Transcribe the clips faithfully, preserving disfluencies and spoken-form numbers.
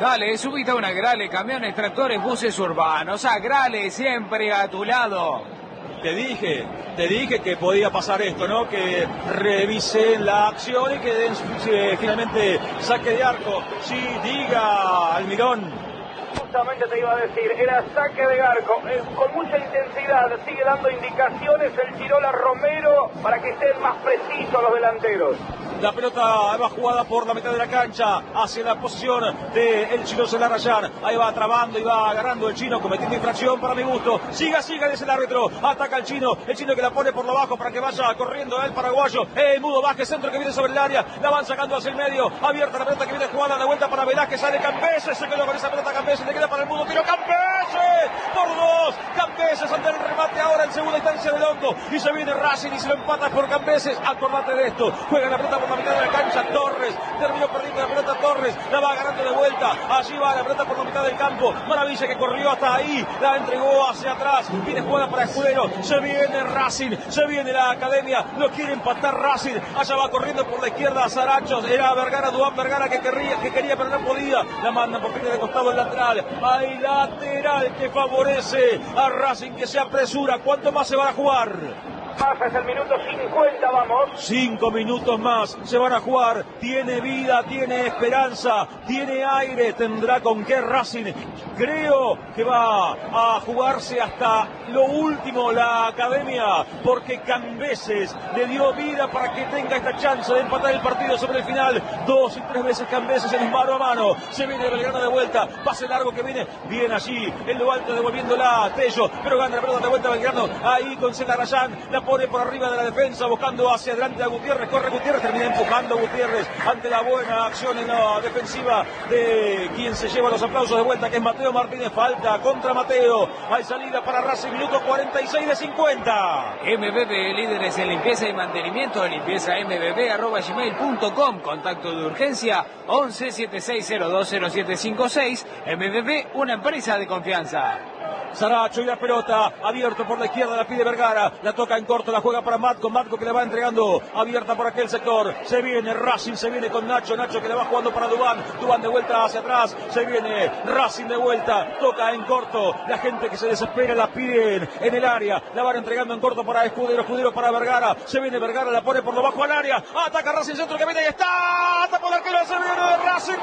Dale, subite a una Grale, camiones, tractores, buses urbanos. A Grale, siempre a tu lado. Te dije, te dije que podía pasar esto, ¿no? Que revisen la acción y que den eh, finalmente saque de arco. Sí, diga, Almirón. Justamente te iba a decir, era saque de arco, eh, con mucha intensidad, sigue dando indicaciones el Chirola Romero para que estén más precisos los delanteros. La pelota va jugada por la mitad de la cancha hacia la posición del chino Celarayán. Ahí va trabando y va agarrando el chino, cometiendo infracción para mi gusto. Siga, siga, dice el árbitro. Ataca el chino, el chino que la pone por lo bajo para que vaya corriendo el paraguayo. El Mudo Vázquez, centro que viene sobre el área. La van sacando hacia el medio. Abierta la pelota que viene jugada, la vuelta para Velázquez. Sale Cambeses, se quedó con esa pelota Cambeses. Le queda para el Mudo, tiro Cambeses. Por dos. Cambeses ante el remate ahora en segunda instancia del hondo. Y se viene Racing y se lo empata por Cambeses. Acordate de esto. Juega la pelota por la mitad de la cancha. Torres, terminó perdiendo la pelota Torres, la va ganando de vuelta, allí va la pelota por la mitad del campo. Maravilla que corrió hasta ahí, la entregó hacia atrás, viene jugada para Escudero, se viene Racing, se viene la Academia, lo quiere empatar Racing, allá va corriendo por la izquierda Sarachos, era Vergara, Duan Vergara que quería, que quería pero no podía, la mandan por fin de costado el lateral, hay lateral que favorece a Racing que se apresura. ¿Cuánto más se va a jugar? Pasa, es el minuto cincuenta, vamos. Cinco minutos más se van a jugar. Tiene vida, tiene esperanza, tiene aire, tendrá con qué Racing. Creo que va a jugarse hasta lo último la Academia, porque Cambeses le dio vida para que tenga esta chance de empatar el partido sobre el final. Dos y tres veces Cambeses en un mano a mano. Se viene Belgrano de vuelta, pase largo que viene bien allí, en lo alto devolviéndola a Tello, pero gana la pelota de vuelta Belgrano, ahí con Celarayán, la pone por arriba de la defensa, buscando hacia adelante a Gutiérrez, corre Gutiérrez, termina empujando Gutiérrez ante la buena acción en la defensiva de quien se lleva los aplausos de vuelta, que es Mateo Martínez. Falta contra Mateo, hay salida para Racing, minuto cuarenta y seis de cincuenta. M B B, líderes en limpieza y mantenimiento, limpieza m b b arroba gmail punto com, contacto de urgencia once setenta y seis cero dos cero siete cinco seis. M B B, una empresa de confianza. Saracho y la pelota, abierto por la izquierda, la pide Vergara, la toca en corto, la juega para Matco, Matco que le va entregando, abierta por aquel sector, se viene Racing, se viene con Nacho, Nacho que le va jugando para Dubán, Dubán de vuelta hacia atrás, se viene Racing de vuelta, toca en corto, la gente que se desespera la piden en el área, la van entregando en corto para Escudero, Escudero para Vergara, se viene Vergara, la pone por lo bajo al área, ataca Racing, centro que viene y está, tapa el arquero, se viene de Racing,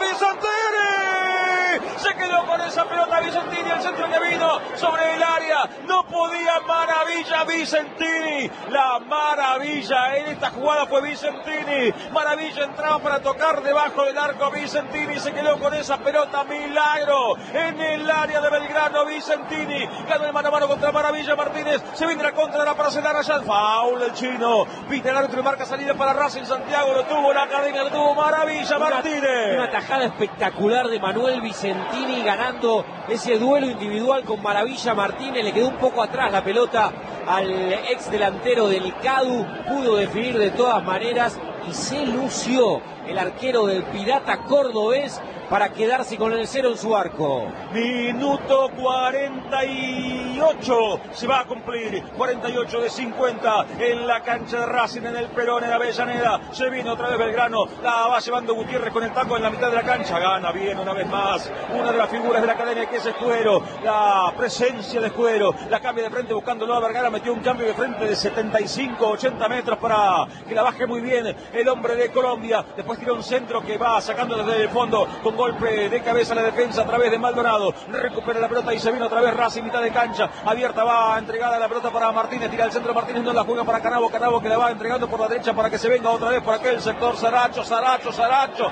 Vicentini, se quedó con esa pelota Vicentini, el centro que vino sobre el área, no podía Maravilla Vicentini, la maravilla en esta jugada fue Vicentini, Maravilla entraba para tocar debajo del arco, Vicentini se quedó con esa pelota, milagro en el área de Belgrano, Vicentini ganó el mano a mano contra Maravilla Martínez, se viene la contra la para Celarayán, foul el chino, pita el árbitro y marca salida para Racing, Santiago lo tuvo, la Academia lo tuvo, Maravilla Martínez. Una, una tajada espectacular de Manuel Vicentini ganando ese duelo individual con Maravilla Martínez, le quedó un poco atrás la pelota al ex delantero del Cadu, pudo definir de todas maneras y se lució el arquero del Pirata cordobés para quedarse con el cero en su arco. Minuto cuarenta y ocho se va a cumplir, cuarenta y ocho de cincuenta en la cancha de Racing, en el Perón, en Avellaneda. Se vino otra vez Belgrano, la va llevando Gutiérrez con el taco en la mitad de la cancha, gana bien una vez más una de las figuras de la Academia que es Escudero, la presencia de Escudero, la cambia de frente buscándolo a Vergara, metió un cambio de frente de setenta y cinco, ochenta metros para que la baje muy bien el hombre de Colombia, después tira un centro que va sacando desde el fondo con golpe de cabeza a la defensa a través de Maldonado, recupera la pelota y se viene otra vez Racing, mitad de cancha, abierta, va entregada la pelota para Martínez, tira el centro Martínez, no la juega para Canavo, Canavo que la va entregando por la derecha para que se venga otra vez por aquel sector, Saracho, Saracho, Saracho,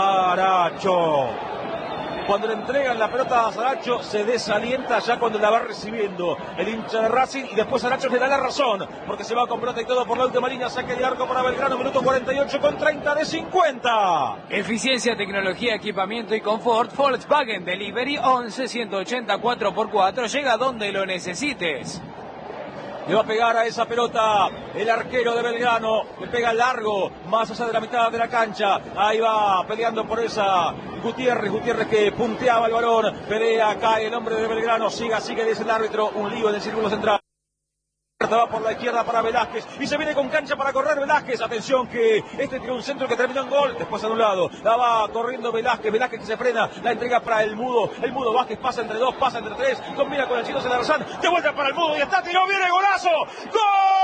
Saracho. Cuando le entregan la pelota a Saracho se desalienta ya cuando la va recibiendo el hincha de Racing y después Saracho le da la razón porque se va con pelota y todo por la última línea, saque de arco para Belgrano, minuto cuarenta y ocho con treinta de cincuenta. Eficiencia, tecnología, equipamiento y confort, Volkswagen Delivery once ciento ochenta cuatro por cuatro, llega donde lo necesites. Le va a pegar a esa pelota el arquero de Belgrano, le pega largo, más allá de la mitad de la cancha, ahí va peleando por esa Gutiérrez, Gutiérrez que punteaba el balón, pelea, cae el hombre de Belgrano, siga, sigue, dice el árbitro, un lío en el círculo central. pelota va por la izquierda para Velázquez y se viene con cancha para correr Velázquez. Atención que este tiene un centro que terminó en gol, después anulado. La va corriendo Velázquez, Velázquez que se frena, la entrega para el Mudo. El Mudo Vázquez pasa entre dos, pasa entre tres, combina con el Chino Selarazán, de vuelta para el Mudo y está, tiró, viene golazo. ¡Gol!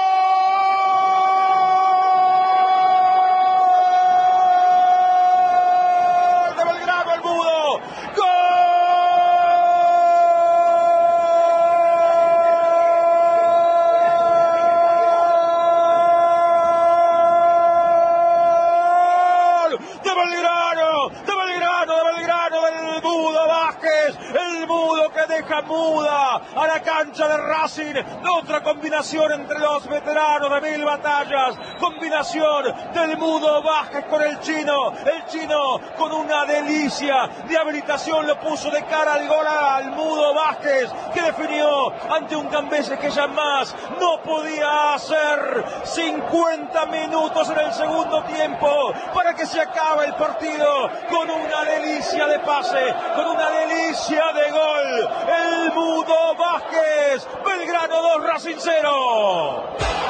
Muda a la cancha de Racing, otra combinación entre los veteranos de mil batallas, combinación del Mudo Vázquez con el Chino, el Chino con una delicia de habilitación lo puso de cara al gol al Mudo Vázquez, que definió ante un Gambese que ya más no podía hacer. Cincuenta minutos en el segundo tiempo para que se acabe el partido con una delicia de pase, con una delicia de gol. El Mudo Vázquez, Belgrano dos, Racing cero.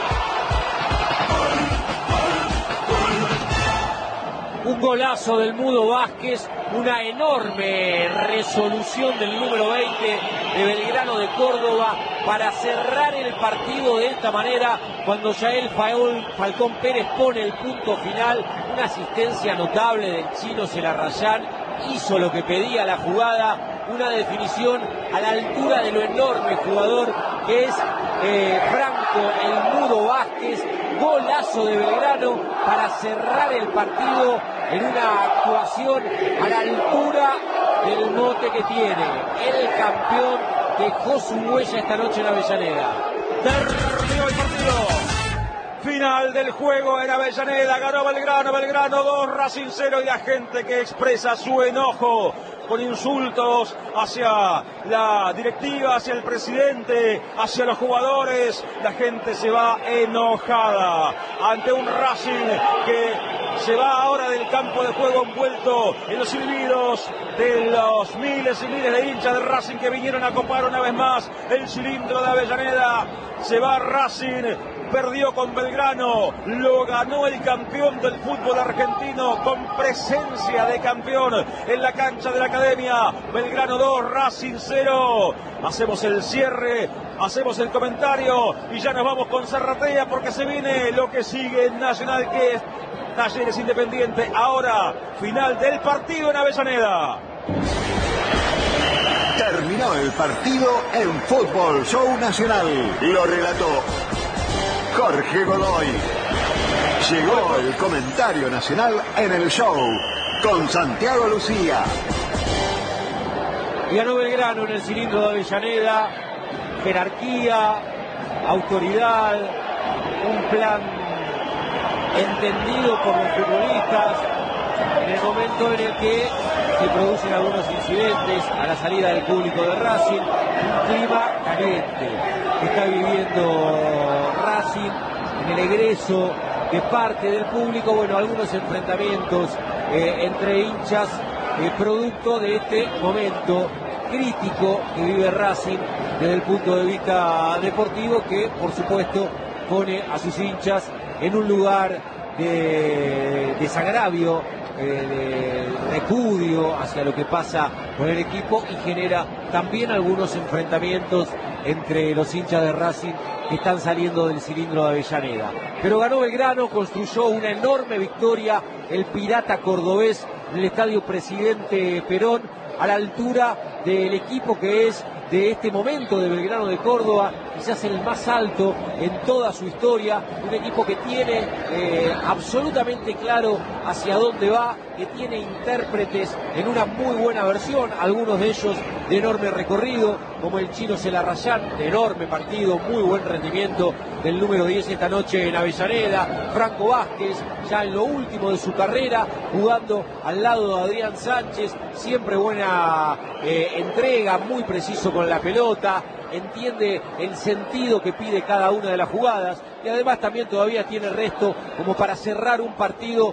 Un golazo del Mudo Vázquez, una enorme resolución del número veinte de Belgrano de Córdoba para cerrar el partido de esta manera cuando Yael Falcón Pérez pone el punto final. Una asistencia notable del Chino Selarrayán, hizo lo que pedía la jugada, una definición a la altura de lo enorme jugador que es eh, Franco el Mudo Vázquez. Golazo de Belgrano para cerrar el partido en una actuación a la altura del mote que tiene el campeón, que dejó su huella esta noche en Avellaneda. Terminó el partido. Final del juego en Avellaneda, ganó Belgrano, Belgrano dos, Racing cero, y la gente que expresa su enojo con insultos hacia la directiva, hacia el presidente, hacia los jugadores. La gente se va enojada ante un Racing que se va ahora del campo de juego envuelto en los silbidos de los miles y miles de hinchas de Racing que vinieron a copar una vez más el cilindro de Avellaneda. Se va Racing, perdió con Belgrano, lo ganó el campeón del fútbol argentino con presencia de campeón en la cancha de la Academia. Belgrano dos, Racing cero. Hacemos el cierre, hacemos el comentario y ya nos vamos con Zarratea porque se viene lo que sigue en Nacional, que es Talleres Independiente. Ahora, final del partido en Avellaneda. Terminó el partido en Fútbol Show Nacional. Lo relató Jorge Godoy. Llegó el comentario nacional en el show con Santiago Lucía. Y ganó Belgrano en el cilindro de Avellaneda. Jerarquía, autoridad, un plan entendido por los futbolistas. En el momento en el que se producen algunos incidentes a la salida del público de Racing, un clima caliente que está viviendo Racing en el egreso de parte del público. Bueno, algunos enfrentamientos eh, entre hinchas, eh, producto de este momento crítico que vive Racing desde el punto de vista deportivo, que por supuesto pone a sus hinchas en un lugar de desagravio, eh, de repudio hacia lo que pasa con el equipo, y genera también algunos enfrentamientos entre los hinchas de Racing que están saliendo del cilindro de Avellaneda. Pero ganó Belgrano, construyó una enorme victoria el pirata cordobés en el Estadio Presidente Perón, a la altura del equipo que es de este momento de Belgrano de Córdoba, quizás el más alto en toda su historia, un equipo que tiene eh, absolutamente claro hacia dónde va, que tiene intérpretes en una muy buena versión, algunos de ellos de enorme recorrido, como el Chino Selarrayán, de enorme partido, muy buen rendimiento del número diez esta noche en Avellaneda. Franco Vázquez, ya en lo último de su carrera, jugando al lado de Adrián Sánchez, siempre buena eh, entrega, muy preciso con la pelota, entiende el sentido que pide cada una de las jugadas, y además también todavía tiene resto como para cerrar un partido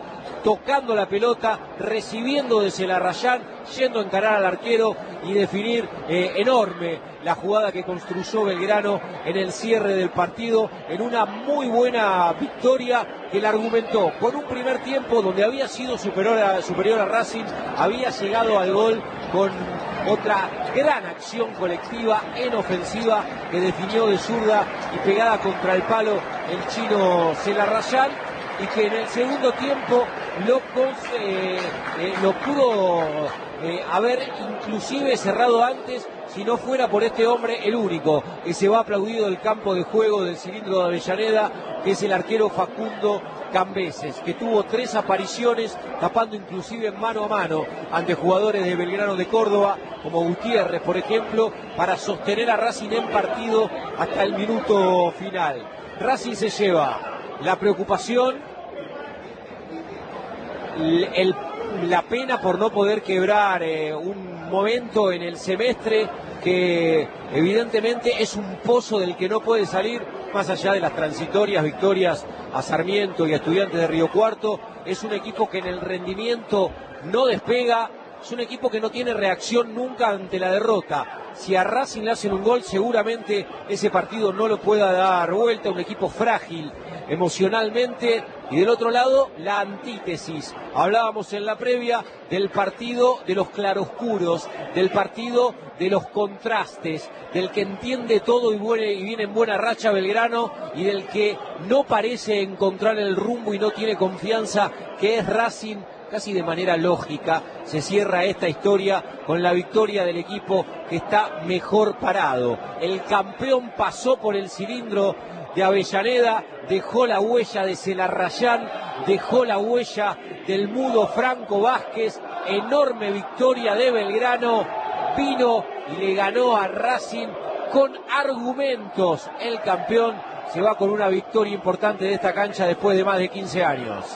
tocando la pelota, recibiendo de Zelarrayán, yendo a encarar al arquero y definir eh, enorme la jugada que construyó Belgrano en el cierre del partido, en una muy buena victoria que la argumentó con un primer tiempo donde había sido superior a, superior a Racing, había llegado al gol con otra gran acción colectiva en ofensiva que definió de zurda y pegada contra el palo el chino Zelarrayán, y que en el segundo tiempo lo, eh, eh, lo pudo eh, haber inclusive cerrado antes si no fuera por este hombre, el único que se va aplaudido del campo de juego del cilindro de Avellaneda, que es el arquero Facundo Cambeses, que tuvo tres apariciones tapando inclusive mano a mano ante jugadores de Belgrano de Córdoba como Gutiérrez, por ejemplo, para sostener a Racing en partido hasta el minuto final. Racing se lleva la preocupación, el, la pena por no poder quebrar eh, un momento en el semestre que evidentemente es un pozo del que no puede salir, más allá de las transitorias victorias a Sarmiento y a Estudiantes de Río Cuarto. Es un equipo que en el rendimiento no despega, es un equipo que no tiene reacción nunca ante la derrota. Si a Racing le hacen un gol, seguramente ese partido no lo pueda dar vuelta, un equipo frágil emocionalmente. Y del otro lado, la antítesis. Hablábamos en la previa del partido de los claroscuros, del partido de los contrastes, del que entiende todo y, buena, y viene en buena racha Belgrano, y del que no parece encontrar el rumbo y no tiene confianza, que es Racing. Casi de manera lógica se cierra esta historia con la victoria del equipo que está mejor parado. El campeón pasó por el cilindro de Avellaneda, dejó la huella de Zelarrayán, dejó la huella del mudo Franco Vázquez. Enorme victoria de Belgrano, vino y le ganó a Racing con argumentos. El campeón se va con una victoria importante de esta cancha después de más de quince años.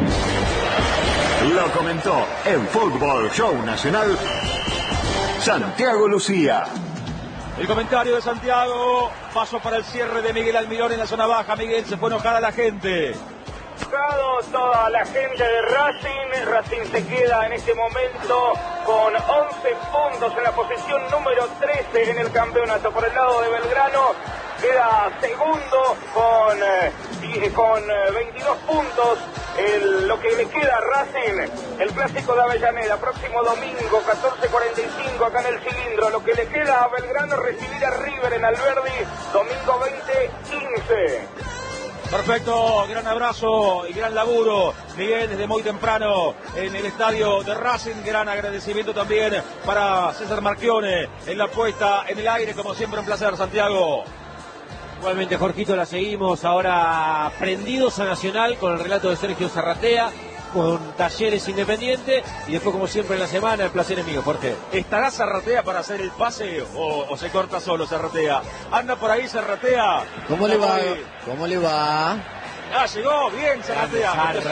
Lo comentó en Fútbol Show Nacional Santiago Lucía. El comentario de Santiago, paso para el cierre de Miguel Almirón en la zona baja. Miguel, se fue enojada la gente. Enojado toda la gente de Racing. Racing se queda en este momento con once puntos en la posición número trece en el campeonato. Por el lado de Belgrano queda segundo con, eh, con eh, veintidós puntos. El, lo que le queda a Racing, el clásico de Avellaneda, próximo domingo, catorce cuarenta y cinco, acá en el cilindro. Lo que le queda a Belgrano, recibir a River en Alberdi, domingo veinte quince. Perfecto, gran abrazo y gran laburo, Miguel, desde muy temprano en el estadio de Racing. Gran agradecimiento también para César Marchione en la puesta en el aire, como siempre un placer, Santiago. Igualmente, Jorgito, la seguimos ahora prendidos a Nacional con el relato de Sergio Zarratea, con Talleres Independiente, y después, como siempre en la semana, el placer es mío. Jorge, ¿estará Zarratea para hacer el pase o, o se corta solo Zarratea? Anda por ahí Zarratea. ¿Cómo le va? ¿Cómo le va? Ah, llegó, bien Zarratea.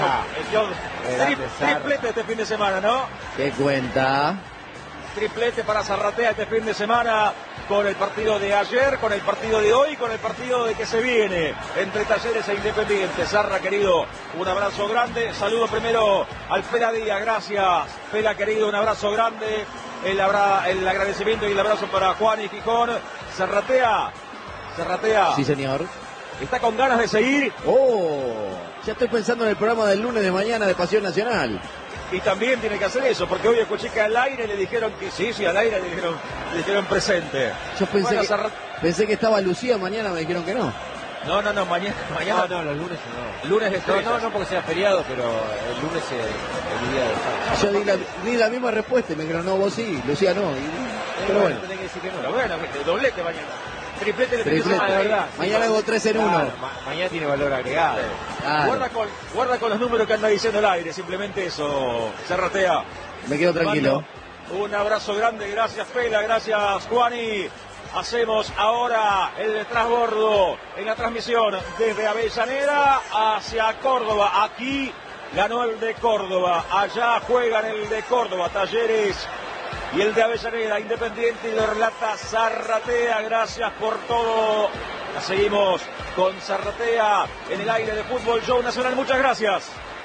Tri, triplete este fin de semana, ¿no? ¿Qué cuenta? Triplete para Zarratea este fin de semana, con el partido de ayer, con el partido de hoy, con el partido de que se viene entre Talleres e Independiente. Zarra, querido, un abrazo grande. Saludo primero al Pela Díaz, gracias Pela, querido, un abrazo grande. El, abra, el agradecimiento y el abrazo para Juan y Gijón. Zarratea, Zarratea. Sí, señor. ¿Está con ganas de seguir? Oh, ya estoy pensando en el programa del lunes de mañana de Pasión Nacional. Y también tiene que hacer eso, porque hoy escuché que al aire le dijeron que sí, sí, al aire le dijeron, le dijeron presente. Yo pensé, bueno, que, Zarra... pensé que estaba Lucía, mañana me dijeron que no. No, no, no, mañana. mañana... No, no, los lunes no. Lunes de no, no, no porque sea feriado, pero el lunes es el día de... Yo di la, di la misma respuesta y me dijeron, no, vos sí, Lucía no. Y, pero bueno. Tenés que decir que no. Pero bueno, doblete mañana. Triplete de Triplete. semana, ¿verdad? Mañana hago tres en uno. Claro, ma mañana tiene valor agregado. Claro. Guarda, con, guarda con los números que anda diciendo el aire, simplemente eso, Zarratea. Me quedo tranquilo. Mando un abrazo grande, gracias Pela, gracias Juani. Hacemos ahora el transbordo en la transmisión desde Avellaneda hacia Córdoba. Aquí ganó el de Córdoba, allá juegan el de Córdoba, Talleres y el de Avellaneda, Independiente, y lo relata Zarratea. Gracias por todo. La seguimos con Zarratea en el aire de Fútbol Show Nacional. Muchas gracias.